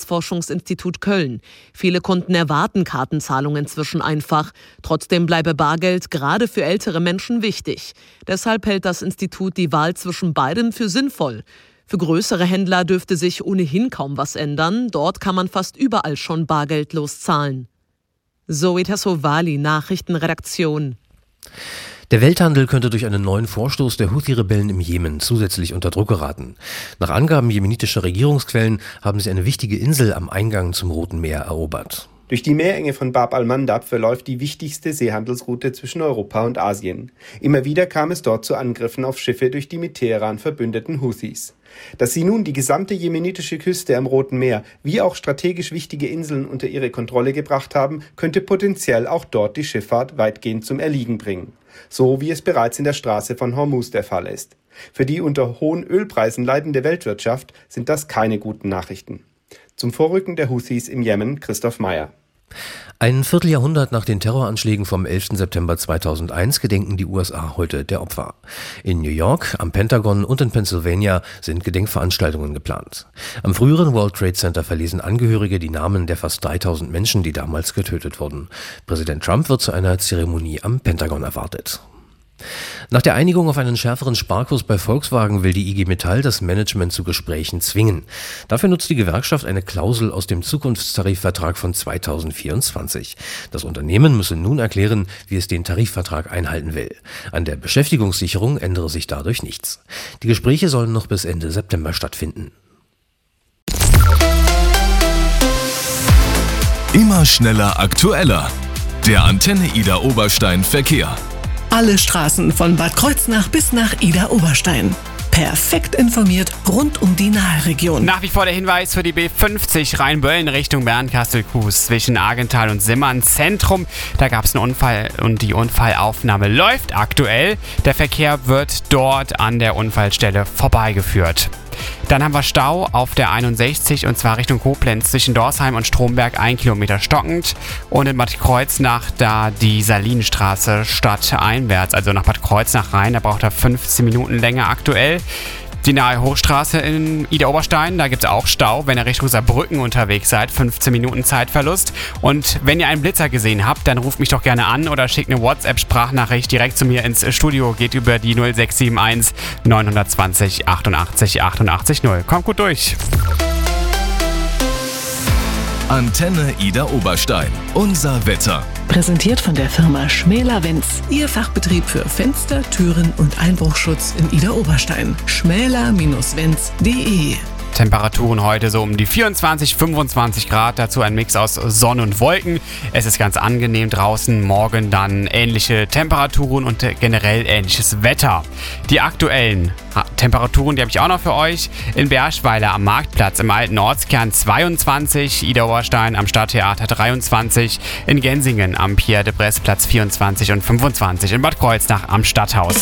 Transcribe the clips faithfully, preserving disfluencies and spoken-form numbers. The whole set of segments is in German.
Wirtschaftsforschungsinstitut Köln. Viele Kunden erwarten Kartenzahlungen inzwischen einfach. Trotzdem bleibe Bargeld gerade für ältere Menschen wichtig. Deshalb hält das Institut die Wahl zwischen beiden für sinnvoll. Für größere Händler dürfte sich ohnehin kaum was ändern. Dort kann man fast überall schon bargeldlos zahlen. Zoe Tassovali, Nachrichtenredaktion. Der Welthandel könnte durch einen neuen Vorstoß der Houthi-Rebellen im Jemen zusätzlich unter Druck geraten. Nach Angaben jemenitischer Regierungsquellen haben sie eine wichtige Insel am Eingang zum Roten Meer erobert. Durch die Meerenge von Bab al-Mandab verläuft die wichtigste Seehandelsroute zwischen Europa und Asien. Immer wieder kam es dort zu Angriffen auf Schiffe durch die mit Teheran verbündeten Houthis. Dass sie nun die gesamte jemenitische Küste am Roten Meer wie auch strategisch wichtige Inseln unter ihre Kontrolle gebracht haben, könnte potenziell auch dort die Schifffahrt weitgehend zum Erliegen bringen. So wie es bereits in der Straße von Hormuz der Fall ist. Für die unter hohen Ölpreisen leidende Weltwirtschaft sind das keine guten Nachrichten. Zum Vorrücken der Houthis im Jemen, Christoph Meyer. Ein Vierteljahrhundert nach den Terroranschlägen vom elften September zweitausendeins gedenken die U S A heute der Opfer. In New York, am Pentagon und in Pennsylvania sind Gedenkveranstaltungen geplant. Am früheren World Trade Center verlesen Angehörige die Namen der fast dreitausend Menschen, die damals getötet wurden. Präsident Trump wird zu einer Zeremonie am Pentagon erwartet. Nach der Einigung auf einen schärferen Sparkurs bei Volkswagen will die I G Metall das Management zu Gesprächen zwingen. Dafür nutzt die Gewerkschaft eine Klausel aus dem Zukunftstarifvertrag von zweitausendvierundzwanzig. Das Unternehmen müsse nun erklären, wie es den Tarifvertrag einhalten will. An der Beschäftigungssicherung ändere sich dadurch nichts. Die Gespräche sollen noch bis Ende September stattfinden. Immer schneller, aktueller. Der Antenne Ida Oberstein Verkehr. Alle Straßen von Bad Kreuznach bis nach Ida Oberstein. Perfekt informiert rund um die Naheregion. Nach wie vor der Hinweis für die B fünfzig Rheinböllen Richtung Bernkastel-Kues zwischen Argenthal und Simmern Zentrum. Da gab es einen Unfall und die Unfallaufnahme läuft aktuell. Der Verkehr wird dort an der Unfallstelle vorbeigeführt. Dann haben wir Stau auf der einundsechzig und zwar Richtung Koblenz zwischen Dorsheim und Stromberg ein Kilometer stockend und in Bad Kreuznach da die Salinenstraße stadteinwärts, also nach Bad Kreuznach rein, da braucht er fünfzehn Minuten länger aktuell. Die Nahe Hochstraße in Ida Oberstein, da gibt es auch Stau, wenn ihr Richtung Saarbrücken unterwegs seid, fünfzehn Minuten Zeitverlust. Und wenn ihr einen Blitzer gesehen habt, dann ruft mich doch gerne an oder schickt eine WhatsApp-Sprachnachricht direkt zu mir ins Studio. Geht über die null sechs sieben eins neun zwei null achtundachtzig achtundachtzig null. Kommt gut durch. Antenne Ida Oberstein. Unser Wetter. Präsentiert von der Firma Schmäler-Wenz. Ihr Fachbetrieb für Fenster, Türen und Einbruchschutz in Ida Oberstein. schmäler Bindestrich wenz punkt de. Temperaturen heute so um die vierundzwanzig, fünfundzwanzig Grad, dazu ein Mix aus Sonne und Wolken. Es ist ganz angenehm draußen, morgen dann ähnliche Temperaturen und generell ähnliches Wetter. Die aktuellen Temperaturen, die habe ich auch noch für euch. In Berschweiler am Marktplatz im alten Ortskern zweiundzwanzig, Ida Oberstein am Stadttheater dreiundzwanzig, in Gensingen am Pierre de Bresse Platz vierundzwanzig und fünfundzwanzig, in Bad Kreuznach am Stadthaus.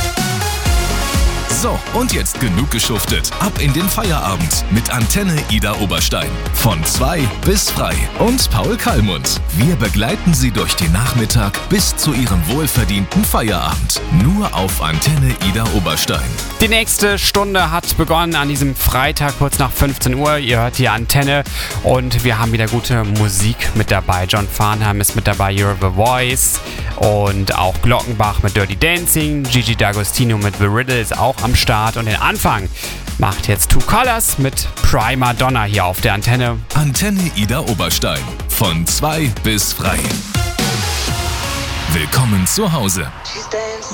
So, und jetzt genug geschuftet. Ab in den Feierabend mit Antenne Ida Oberstein. Von zwei bis frei. Und Paul Kallmund. Wir begleiten Sie durch den Nachmittag bis zu Ihrem wohlverdienten Feierabend. Nur auf Antenne Ida Oberstein. Die nächste Stunde hat begonnen an diesem Freitag kurz nach fünfzehn Uhr. Ihr hört die Antenne und wir haben wieder gute Musik mit dabei. John Farnham ist mit dabei, You're the Voice. Und auch Glockenbach mit Dirty Dancing. Gigi D'Agostino mit The Riddle ist auch am Start. Und den Anfang macht jetzt Two Colors mit Prima Donna hier auf der Antenne. Antenne Ida Oberstein. Von zwei bis frei. Willkommen zu Hause.